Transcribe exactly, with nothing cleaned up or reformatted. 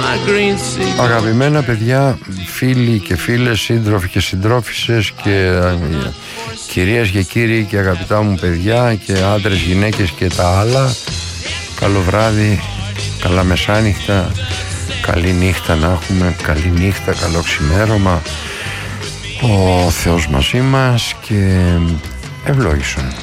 Αγαπημένα παιδιά, φίλοι και φίλες, σύντροφοι και συντρόφισσες και κυρίες και κύριοι και αγαπητά μου παιδιά και άντρες, γυναίκες και τα άλλα, καλό βράδυ, καλά μεσάνυχτα, καλή νύχτα να έχουμε, καλή νύχτα, καλό ξημέρωμα, ο Θεός μαζί μας και ευλόγησον.